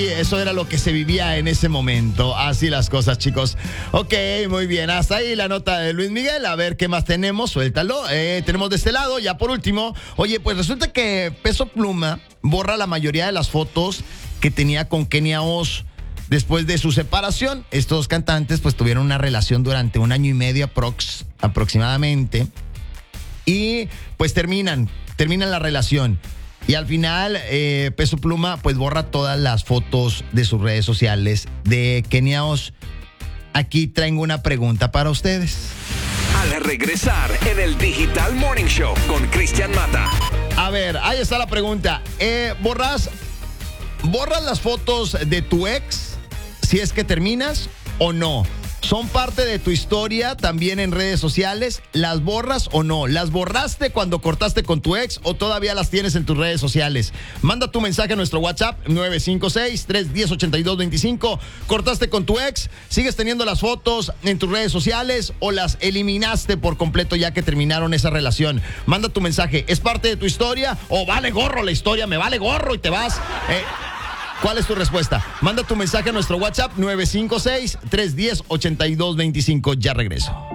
eso era lo que se vivía en ese momento. Así las cosas, chicos. Ok, muy bien. Hasta ahí la nota de Luis Miguel. A ver qué más tenemos. Suéltalo. Tenemos de este lado, ya por último. Oye, pues resulta que Peso Pluma borra la mayoría de las fotos que tenía con Kenia Oz después de su separación. Estos dos cantantes pues tuvieron una relación durante 1 año y medio aproximadamente. Y pues terminan la relación. Y al final, Peso Pluma pues borra todas las fotos de sus redes sociales de Kenia Oz. Aquí traigo una pregunta para ustedes. Al regresar en el Digital Morning Show con Cristian Mata. A ver, ahí está la pregunta. ¿Borras las fotos de tu ex si es que terminas o no? ¿Son parte de tu historia también en redes sociales? ¿Las borras o no? ¿Las borraste cuando cortaste con tu ex o todavía las tienes en tus redes sociales? Manda tu mensaje a nuestro WhatsApp 956-310-8225. ¿Cortaste con tu ex? ¿Sigues teniendo las fotos en tus redes sociales o las eliminaste por completo ya que terminaron esa relación? Manda tu mensaje. ¿Es parte de tu historia o vale gorro la historia? Me vale gorro y te vas. ¿Cuál es tu respuesta? Manda tu mensaje a nuestro WhatsApp 956-310-8225. Ya regreso.